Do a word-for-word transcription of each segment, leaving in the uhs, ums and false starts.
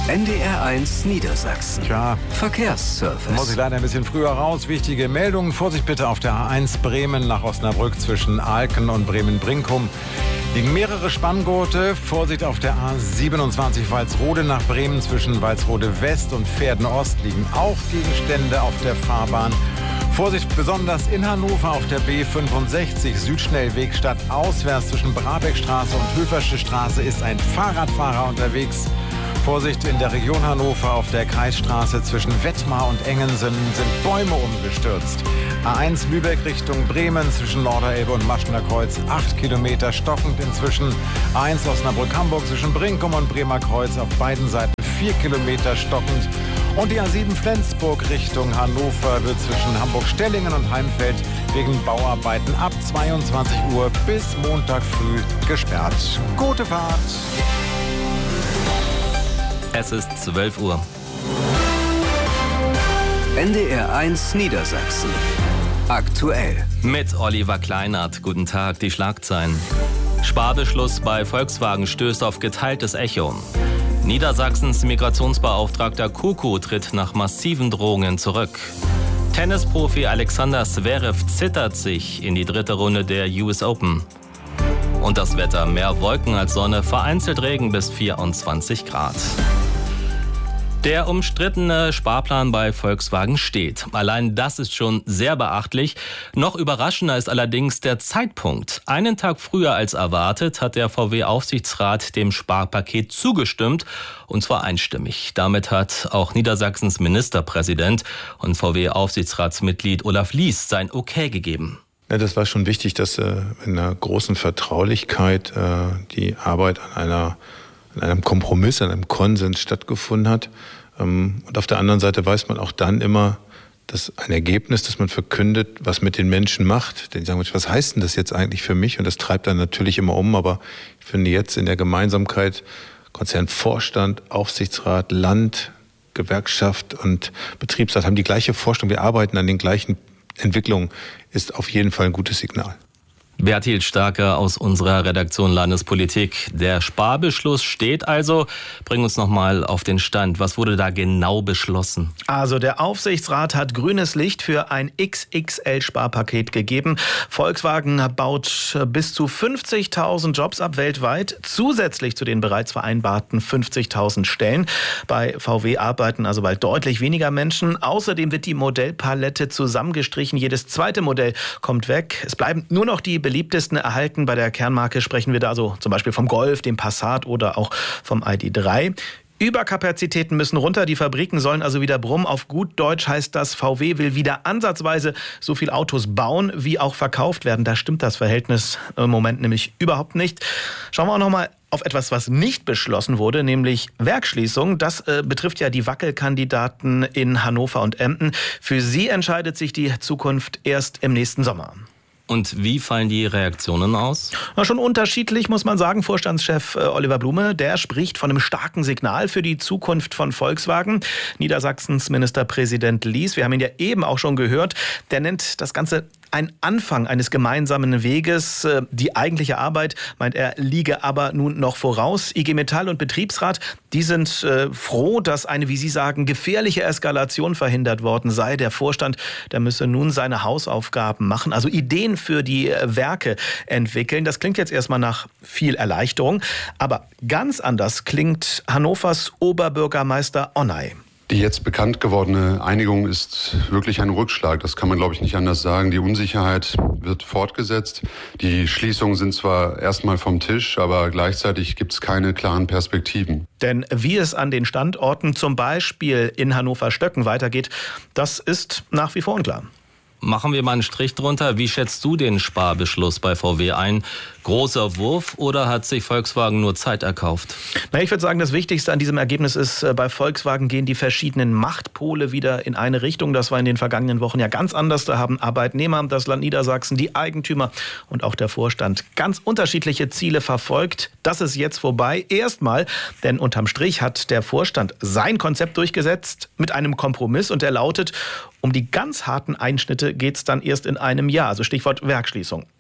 N D R eins Niedersachsen. Tja, Verkehrsservice. muss ich leider ein bisschen früher raus. Wichtige Meldungen. Vorsicht bitte auf der A eins Bremen nach Osnabrück zwischen Alken und Bremen-Brinkum. Liegen mehrere Spanngurte. Vorsicht auf der A siebenundzwanzig Walsrode nach Bremen zwischen Walsrode West und Verden-Ost liegen auch Gegenstände auf der Fahrbahn. Vorsicht besonders in Hannover auf der B fünfundsechzig Südschnellweg stadtauswärts zwischen Brabeckstraße und Höfersche Straße ist ein Fahrradfahrer unterwegs. Vorsicht in der Region Hannover auf der Kreisstraße zwischen Wettmar und Engensen sind Bäume umgestürzt. A eins Lübeck Richtung Bremen zwischen Norderelbe und Maschner Kreuz acht Kilometer stockend inzwischen. A eins Osnabrück-Hamburg zwischen Brinkum und Bremer Kreuz auf beiden Seiten vier Kilometer stockend. Und die A sieben Flensburg Richtung Hannover wird zwischen Hamburg-Stellingen und Heimfeld wegen Bauarbeiten ab zweiundzwanzig Uhr bis Montag früh gesperrt. Gute Fahrt! Es ist zwölf Uhr. N D R eins Niedersachsen. Aktuell. Mit Oliver Kleinert. Guten Tag, die Schlagzeilen. Sparbeschluss bei Volkswagen stößt auf geteiltes Echo. Niedersachsens Migrationsbeauftragter Kuku tritt nach massiven Drohungen zurück. Tennisprofi Alexander Zverev zittert sich in die dritte Runde der U S Open. Und das Wetter, mehr Wolken als Sonne, vereinzelt Regen bis vierundzwanzig Grad. Der umstrittene Sparplan bei Volkswagen steht. Allein das ist schon sehr beachtlich. Noch überraschender ist allerdings der Zeitpunkt. Einen Tag früher als erwartet hat der V W-Aufsichtsrat dem Sparpaket zugestimmt, und zwar einstimmig. Damit hat auch Niedersachsens Ministerpräsident und V W-Aufsichtsratsmitglied Olaf Lies sein Okay gegeben. Ja, das war schon wichtig, dass äh, in einer großen Vertraulichkeit äh, die Arbeit an, einer, an einem Kompromiss, an einem Konsens stattgefunden hat. Ähm, und auf der anderen Seite weiß man auch dann immer, dass ein Ergebnis, das man verkündet, was mit den Menschen macht. Denn die sagen, was heißt denn das jetzt eigentlich für mich? Und das treibt dann natürlich immer um. Aber ich finde jetzt in der Gemeinsamkeit, Konzernvorstand, Aufsichtsrat, Land, Gewerkschaft und Betriebsrat haben die gleiche Vorstellung. Wir arbeiten an den gleichen Entwicklung, ist auf jeden Fall ein gutes Signal. Berthild Starke aus unserer Redaktion Landespolitik. Der Sparbeschluss steht also. Bring uns noch mal auf den Stand. Was wurde da genau beschlossen? Also der Aufsichtsrat hat grünes Licht für ein X X L-Sparpaket gegeben. Volkswagen baut bis zu fünfzigtausend Jobs ab weltweit, zusätzlich zu den bereits vereinbarten fünfzigtausend Stellen. Bei V W arbeiten also bald deutlich weniger Menschen. Außerdem wird die Modellpalette zusammengestrichen. Jedes zweite Modell kommt weg. Es bleiben nur noch die beliebtesten erhalten. Bei der Kernmarke sprechen wir da also zum Beispiel vom Golf, dem Passat oder auch vom I D drei. Überkapazitäten müssen runter, die Fabriken sollen also wieder brummen. Auf gut Deutsch heißt das, V W will wieder ansatzweise so viel Autos bauen, wie auch verkauft werden. Da stimmt das Verhältnis im Moment nämlich überhaupt nicht. Schauen wir auch noch mal auf etwas, was nicht beschlossen wurde, nämlich Werksschließung. Das äh, betrifft ja die Wackelkandidaten in Hannover und Emden. Für sie entscheidet sich die Zukunft erst im nächsten Sommer. Und wie fallen die Reaktionen aus? Na, schon unterschiedlich, muss man sagen. Vorstandschef äh, Oliver Blume, der spricht von einem starken Signal für die Zukunft von Volkswagen. Niedersachsens Ministerpräsident Lies, wir haben ihn ja eben auch schon gehört, der nennt das Ganze ein Anfang eines gemeinsamen Weges. Die eigentliche Arbeit, meint er, liege aber nun noch voraus. I G Metall und Betriebsrat, die sind äh, froh, dass eine, wie Sie sagen, gefährliche Eskalation verhindert worden sei. Der Vorstand, der müsse nun seine Hausaufgaben machen, also Ideen für die Werke entwickeln. Das klingt jetzt erstmal nach viel Erleichterung. Aber ganz anders klingt Hannovers Oberbürgermeister Onay. Die jetzt bekannt gewordene Einigung ist wirklich ein Rückschlag. Das kann man, glaube ich, nicht anders sagen. Die Unsicherheit wird fortgesetzt. Die Schließungen sind zwar erstmal vom Tisch, aber gleichzeitig gibt es keine klaren Perspektiven. Denn wie es an den Standorten, zum Beispiel in Hannover-Stöcken, weitergeht, das ist nach wie vor unklar. Machen wir mal einen Strich drunter. Wie schätzt du den Sparbeschluss bei V W ein? Großer Wurf oder hat sich Volkswagen nur Zeit erkauft? Na, ich würde sagen, das Wichtigste an diesem Ergebnis ist, bei Volkswagen gehen die verschiedenen Machtpole wieder in eine Richtung. Das war in den vergangenen Wochen ja ganz anders. Da haben Arbeitnehmer, das Land Niedersachsen, die Eigentümer und auch der Vorstand ganz unterschiedliche Ziele verfolgt. Das ist jetzt vorbei. Erstmal, denn unterm Strich hat der Vorstand sein Konzept durchgesetzt mit einem Kompromiss und der lautet, um die ganz harten Einschnitte geht es dann erst in einem Jahr. Also Stichwort Werksschließung.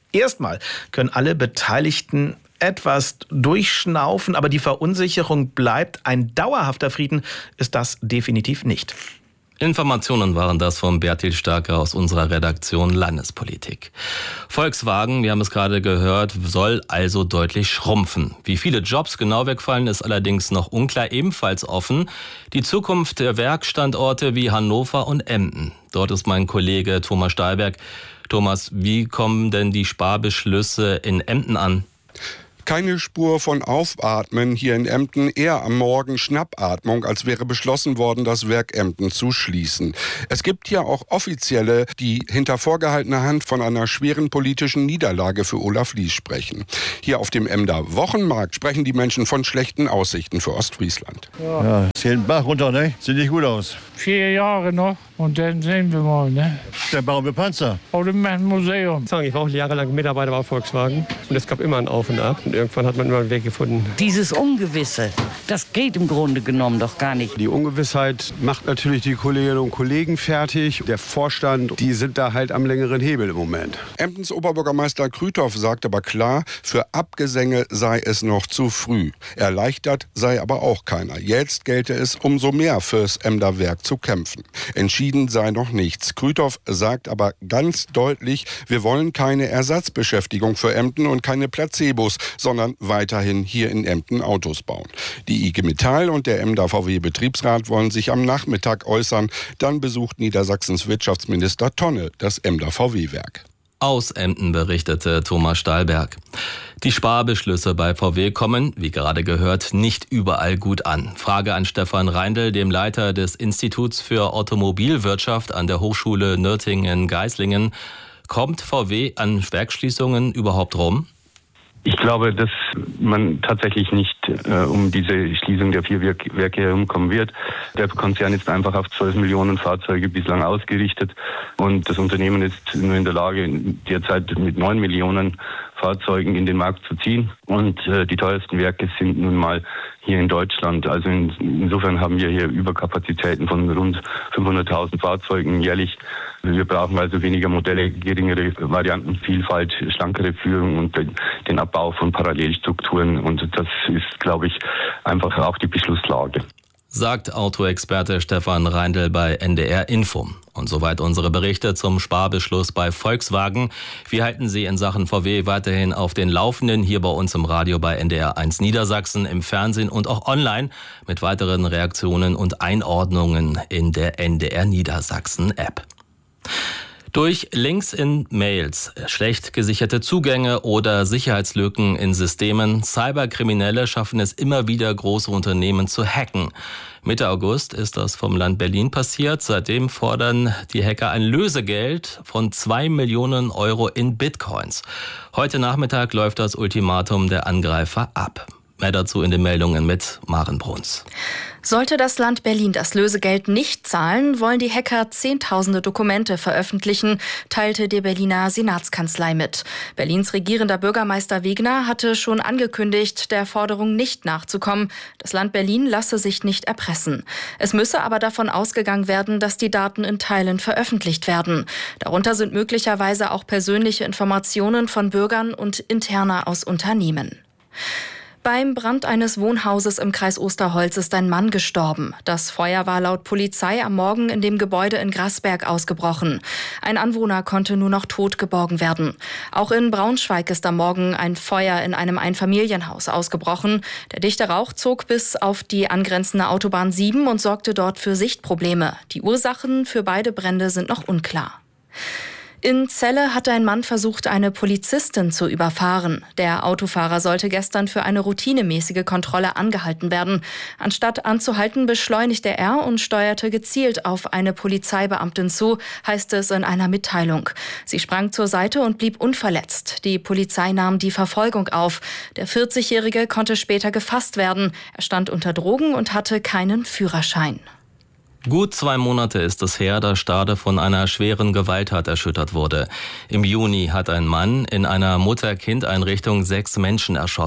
Erstmal können alle Beteiligten etwas durchschnaufen, aber die Verunsicherung bleibt. Ein dauerhafter Frieden ist das definitiv nicht. Informationen waren das von Bertil Starke aus unserer Redaktion Landespolitik. Volkswagen, wir haben es gerade gehört, soll also deutlich schrumpfen. Wie viele Jobs genau wegfallen, ist allerdings noch unklar, ebenfalls offen die Zukunft der Werkstandorte wie Hannover und Emden. Dort ist mein Kollege Thomas Stahlberg. Thomas, wie kommen denn die Sparbeschlüsse in Emden an? Keine Spur von Aufatmen hier in Emden, eher am Morgen Schnappatmung, als wäre beschlossen worden, das Werk Emden zu schließen. Es gibt hier auch Offizielle, die hinter vorgehaltener Hand von einer schweren politischen Niederlage für Olaf Lies sprechen. Hier auf dem Emder Wochenmarkt sprechen die Menschen von schlechten Aussichten für Ostfriesland. Ja, es geht den Bach runter, ne? Sieht nicht gut aus. Vier Jahre noch und dann sehen wir mal, ne? Dann bauen wir Panzer. Oder ein Museum. Ich war auch jahrelang Mitarbeiter bei Volkswagen und es gab immer ein Auf und Ab. Und irgendwann hat man immer einen Weg gefunden. Dieses Ungewisse, das geht im Grunde genommen doch gar nicht. Die Ungewissheit macht natürlich die Kolleginnen und Kollegen fertig. Der Vorstand, die sind da halt am längeren Hebel im Moment. Emdens Oberbürgermeister Krüthoff sagt aber klar, für Abgesänge sei es noch zu früh. Erleichtert sei aber auch keiner. Jetzt gelte es umso mehr fürs Emder Werk zu kämpfen. Entschieden sei noch nichts. Krüthoff sagt aber ganz deutlich, wir wollen keine Ersatzbeschäftigung für Emden und keine Placebos, sondern weiterhin hier in Emden Autos bauen. Die I G Metall und der Emder V W-Betriebsrat wollen sich am Nachmittag äußern. Dann besucht Niedersachsens Wirtschaftsminister Tonne das Emder V W-Werk. Aus Emden berichtete Thomas Stahlberg. Die Sparbeschlüsse bei V W kommen, wie gerade gehört, nicht überall gut an. Frage an Stefan Reindl, dem Leiter des Instituts für Automobilwirtschaft an der Hochschule Nürtingen-Geislingen. Kommt V W an Werksschließungen überhaupt rum? Ich glaube, dass man tatsächlich nicht äh, um diese Schließung der vier Werke herumkommen wird. Der Konzern ist einfach auf zwölf Millionen Fahrzeuge bislang ausgerichtet und das Unternehmen ist nur in der Lage, derzeit mit neun Millionen Fahrzeugen in den Markt zu ziehen. Und äh, die teuersten Werke sind nun mal hier in Deutschland. Also in, insofern haben wir hier Überkapazitäten von rund fünfhunderttausend Fahrzeugen jährlich. Wir brauchen also weniger Modelle, geringere Variantenvielfalt, schlankere Führung und den, den Abbau von Parallelstrukturen. Und das ist, glaube ich, einfach auch die Beschlusslage. Sagt Autoexperte Stefan Reindl bei N D R Info. Und soweit unsere Berichte zum Sparbeschluss bei Volkswagen. Wir halten Sie in Sachen V W weiterhin auf den Laufenden, hier bei uns im Radio bei N D R eins Niedersachsen, im Fernsehen und auch online mit weiteren Reaktionen und Einordnungen in der N D R Niedersachsen App. Durch Links in Mails, schlecht gesicherte Zugänge oder Sicherheitslücken in Systemen, Cyberkriminelle schaffen es immer wieder, große Unternehmen zu hacken. Mitte August ist das vom Land Berlin passiert. Seitdem fordern die Hacker ein Lösegeld von zwei Millionen Euro in Bitcoins. Heute Nachmittag läuft das Ultimatum der Angreifer ab. Mehr dazu in den Meldungen mit Maren Bruns. Sollte das Land Berlin das Lösegeld nicht zahlen, wollen die Hacker zehntausende Dokumente veröffentlichen, teilte die Berliner Senatskanzlei mit. Berlins regierender Bürgermeister Wegner hatte schon angekündigt, der Forderung nicht nachzukommen. Das Land Berlin lasse sich nicht erpressen. Es müsse aber davon ausgegangen werden, dass die Daten in Teilen veröffentlicht werden. Darunter sind möglicherweise auch persönliche Informationen von Bürgern und Interna aus Unternehmen. Beim Brand eines Wohnhauses im Kreis Osterholz ist ein Mann gestorben. Das Feuer war laut Polizei am Morgen in dem Gebäude in Grasberg ausgebrochen. Ein Anwohner konnte nur noch tot geborgen werden. Auch in Braunschweig ist am Morgen ein Feuer in einem Einfamilienhaus ausgebrochen. Der dichte Rauch zog bis auf die angrenzende Autobahn sieben und sorgte dort für Sichtprobleme. Die Ursachen für beide Brände sind noch unklar. In Celle hatte ein Mann versucht, eine Polizistin zu überfahren. Der Autofahrer sollte gestern für eine routinemäßige Kontrolle angehalten werden. Anstatt anzuhalten, beschleunigte er und steuerte gezielt auf eine Polizeibeamtin zu, heißt es in einer Mitteilung. Sie sprang zur Seite und blieb unverletzt. Die Polizei nahm die Verfolgung auf. Der vierzigjährige konnte später gefasst werden. Er stand unter Drogen und hatte keinen Führerschein. Gut zwei Monate ist es her, dass Stade von einer schweren Gewalttat erschüttert wurde. Im Juni hat ein Mann in einer Mutter-Kind-Einrichtung sechs Menschen erschossen.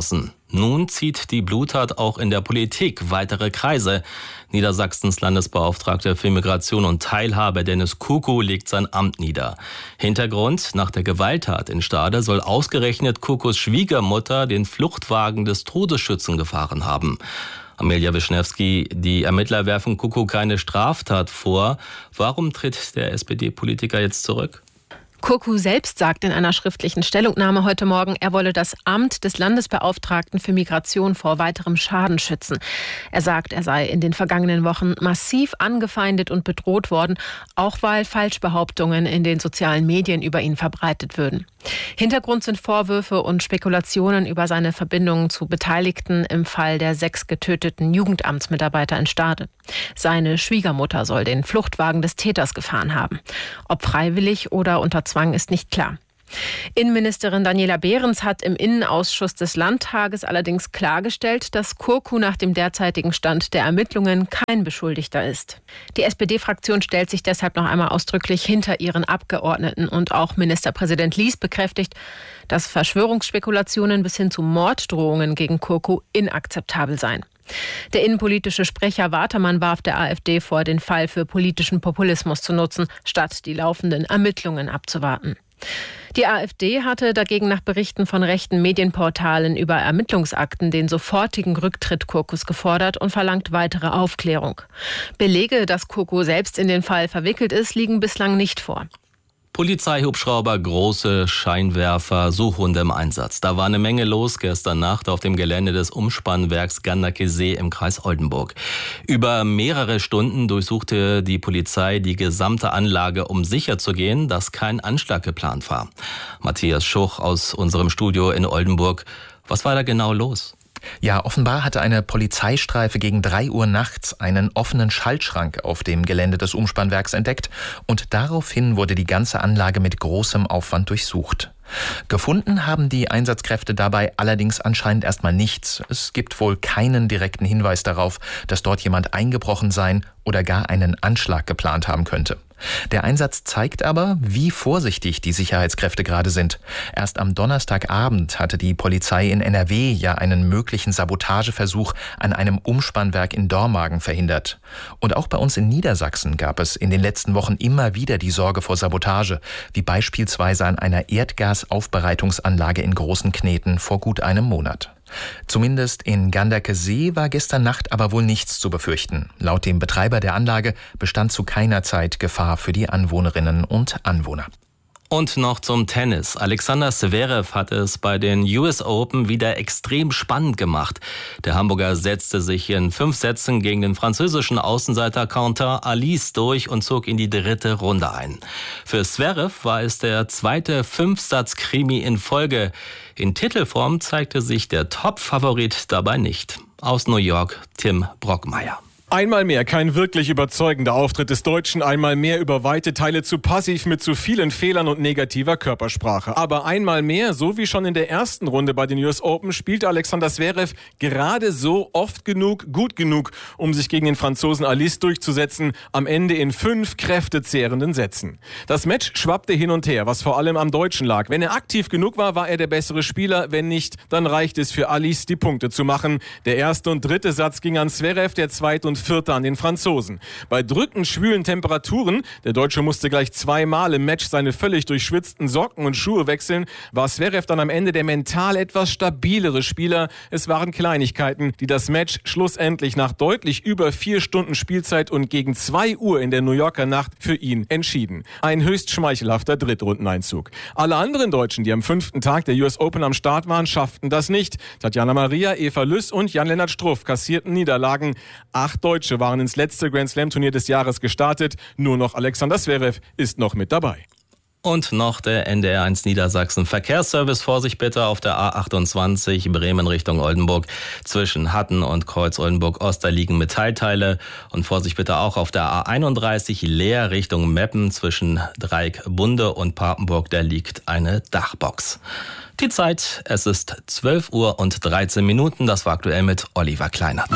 Nun zieht die Bluttat auch in der Politik weitere Kreise. Niedersachsens Landesbeauftragter für Migration und Teilhabe Dennis Kuku legt sein Amt nieder. Hintergrund: Nach der Gewalttat in Stade soll ausgerechnet Kukus Schwiegermutter den Fluchtwagen des Todesschützen gefahren haben. Amelia Wischnewski, die Ermittler werfen Kuku keine Straftat vor. Warum tritt der S P D-Politiker jetzt zurück? Kuku selbst sagt in einer schriftlichen Stellungnahme heute Morgen, er wolle das Amt des Landesbeauftragten für Migration vor weiterem Schaden schützen. Er sagt, er sei in den vergangenen Wochen massiv angefeindet und bedroht worden, auch weil Falschbehauptungen in den sozialen Medien über ihn verbreitet würden. Hintergrund sind Vorwürfe und Spekulationen über seine Verbindungen zu Beteiligten im Fall der sechs getöteten Jugendamtsmitarbeiter in Stade. Seine Schwiegermutter soll den Fluchtwagen des Täters gefahren haben. Ob freiwillig oder unter Zwang ist nicht klar. Innenministerin Daniela Behrens hat im Innenausschuss des Landtages allerdings klargestellt, dass Kuku nach dem derzeitigen Stand der Ermittlungen kein Beschuldigter ist. Die S P D-Fraktion stellt sich deshalb noch einmal ausdrücklich hinter ihren Abgeordneten und auch Ministerpräsident Lies bekräftigt, dass Verschwörungsspekulationen bis hin zu Morddrohungen gegen Kuku inakzeptabel seien. Der innenpolitische Sprecher Watermann warf der AfD vor, den Fall für politischen Populismus zu nutzen, statt die laufenden Ermittlungen abzuwarten. Die AfD hatte dagegen nach Berichten von rechten Medienportalen über Ermittlungsakten den sofortigen Rücktritt Kukus gefordert und verlangt weitere Aufklärung. Belege, dass Kuku selbst in den Fall verwickelt ist, liegen bislang nicht vor. Polizeihubschrauber, große Scheinwerfer, Suchhunde im Einsatz. Da war eine Menge los gestern Nacht auf dem Gelände des Umspannwerks Ganderkesee im Kreis Oldenburg. Über mehrere Stunden durchsuchte die Polizei die gesamte Anlage, um sicherzugehen, dass kein Anschlag geplant war. Matthias Schuch aus unserem Studio in Oldenburg. Was war da genau los? Ja, offenbar hatte eine Polizeistreife gegen drei Uhr nachts einen offenen Schaltschrank auf dem Gelände des Umspannwerks entdeckt und daraufhin wurde die ganze Anlage mit großem Aufwand durchsucht. Gefunden haben die Einsatzkräfte dabei allerdings anscheinend erstmal nichts. Es gibt wohl keinen direkten Hinweis darauf, dass dort jemand eingebrochen sein oder gar einen Anschlag geplant haben könnte. Der Einsatz zeigt aber, wie vorsichtig die Sicherheitskräfte gerade sind. Erst am Donnerstagabend hatte die Polizei in N R W ja einen möglichen Sabotageversuch an einem Umspannwerk in Dormagen verhindert. Und auch bei uns in Niedersachsen gab es in den letzten Wochen immer wieder die Sorge vor Sabotage, wie beispielsweise an einer Erdgasaufbereitungsanlage in Großen Kneten vor gut einem Monat. Zumindest in Ganderkesee war gestern Nacht aber wohl nichts zu befürchten. Laut dem Betreiber der Anlage bestand zu keiner Zeit Gefahr für die Anwohnerinnen und Anwohner. Und noch zum Tennis. Alexander Zverev hat es bei den U S Open wieder extrem spannend gemacht. Der Hamburger setzte sich in fünf Sätzen gegen den französischen Außenseiter Quentin Alice durch und zog in die dritte Runde ein. Für Zverev war es der zweite Fünfsatz-Krimi in Folge. In Titelform zeigte sich der Top-Favorit dabei nicht. Aus New York, Tim Brockmeier. Einmal mehr kein wirklich überzeugender Auftritt des Deutschen, einmal mehr über weite Teile zu passiv mit zu vielen Fehlern und negativer Körpersprache. Aber einmal mehr, so wie schon in der ersten Runde bei den U S Open, spielte Alexander Zverev gerade so oft genug, gut genug, um sich gegen den Franzosen Alice durchzusetzen, am Ende in fünf kräftezehrenden Sätzen. Das Match schwappte hin und her, was vor allem am Deutschen lag. Wenn er aktiv genug war, war er der bessere Spieler, wenn nicht, dann reicht es für Alice, die Punkte zu machen. Der erste und dritte Satz ging an Zverev, der zweite und vierte an den Franzosen. Bei drückend schwülen Temperaturen, der Deutsche musste gleich zweimal im Match seine völlig durchschwitzten Socken und Schuhe wechseln, war Zverev dann am Ende der mental etwas stabilere Spieler. Es waren Kleinigkeiten, die das Match schlussendlich nach deutlich über vier Stunden Spielzeit und gegen zwei Uhr in der New Yorker Nacht für ihn entschieden. Ein höchst schmeichelhafter Drittrundeneinzug. Alle anderen Deutschen, die am fünften Tag der U S Open am Start waren, schafften das nicht. Tatjana Maria, Eva Lüss und Jan-Lennart Struff kassierten Niederlagen. Acht Deutsche waren ins letzte Grand Slam Turnier des Jahres gestartet. Nur noch Alexander Zverev ist noch mit dabei. Und noch der N D R eins Niedersachsen Verkehrsservice. Vorsicht bitte auf der A achtundzwanzig Bremen Richtung Oldenburg. Zwischen Hatten und Kreuz Oldenburg-Ost, da liegen Metallteile. Und Vorsicht bitte auch auf der A einunddreißig Leer Richtung Meppen. Zwischen Dreieckbunde und Papenburg, da liegt eine Dachbox. Die Zeit, es ist zwölf Uhr und dreizehn Minuten. Das war aktuell mit Oliver Kleinert.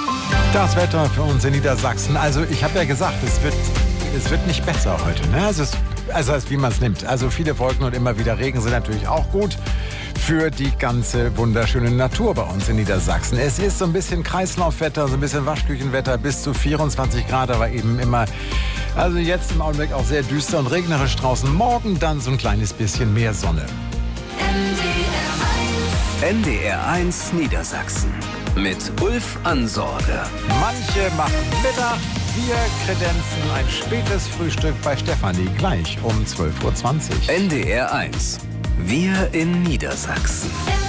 Das Wetter für uns in Niedersachsen. Also ich habe ja gesagt, es wird, es wird nicht besser heute. Ne? Also, es, also wie man es nimmt. Also viele Wolken und immer wieder Regen sind natürlich auch gut. für die ganze wunderschöne Natur bei uns in Niedersachsen. Es ist so ein bisschen Kreislaufwetter, so ein bisschen Waschküchenwetter, bis zu vierundzwanzig Grad, aber eben immer, also jetzt im Augenblick auch sehr düster und regnerisch draußen. Morgen dann so ein kleines bisschen mehr Sonne. N D R eins Niedersachsen mit Ulf Ansorge. Manche machen Mittag, wir kredenzen ein spätes Frühstück bei Stefanie gleich um zwölf Uhr zwanzig. N D R eins. Wir in Niedersachsen.